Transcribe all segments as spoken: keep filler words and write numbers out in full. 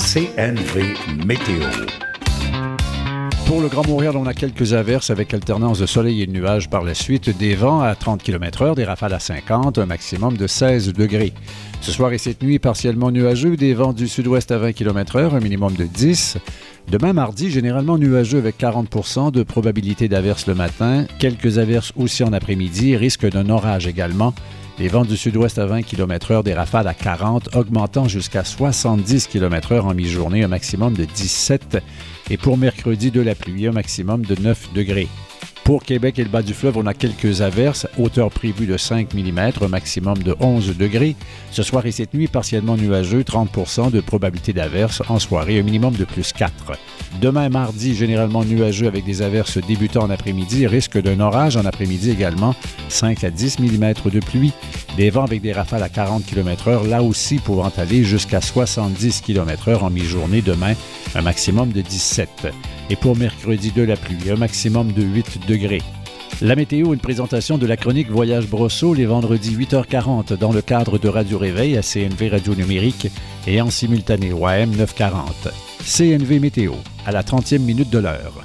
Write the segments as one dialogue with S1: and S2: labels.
S1: C N V Météo.
S2: Pour le Grand Montréal, on a quelques averses avec alternance de soleil et de nuages par la suite, des vents à trente kilomètres heure, des rafales à cinquante, un maximum de seize degrés. Ce soir et cette nuit, partiellement nuageux, des vents du sud-ouest à vingt kilomètres heure, un minimum de dix. Demain, mardi, généralement nuageux avec quarante pour cent de probabilité d'averses le matin, quelques averses aussi en après-midi, risque d'un orage également. Les vents du sud-ouest à vingt kilomètres heure, des rafales à quarante, augmentant jusqu'à soixante-dix kilomètres heure en mi-journée, un maximum de dix-sept. Et pour mercredi, de la pluie, un maximum de neuf degrés. Pour Québec et le bas du fleuve, on a quelques averses, hauteur prévue de cinq millimètres, un maximum de onze degrés. Ce soir et cette nuit, partiellement nuageux, trente pour cent de probabilité d'averses. En soirée, un minimum de plus quatre. Demain, mardi, généralement nuageux avec des averses débutant en après-midi, risque d'un orage en après-midi également, cinq à dix millimètres de pluie. Des vents avec des rafales à quarante kilomètres heure, là aussi pouvant aller jusqu'à soixante-dix kilomètres heure en mi-journée demain, un maximum de dix-sept. Et pour mercredi, de la pluie, un maximum de huit degrés. La météo, une présentation de la chronique Voyage Brosseau les vendredis huit heures quarante dans le cadre de Radio Réveil à C N V Radio Numérique et en simultané au A M neuf cent quarante. C N V Météo, à la trentième minute de l'heure.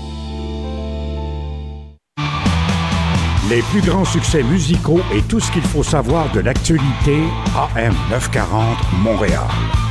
S1: Les plus grands succès musicaux et tout ce qu'il faut savoir de l'actualité, A M neuf cent quarante Montréal.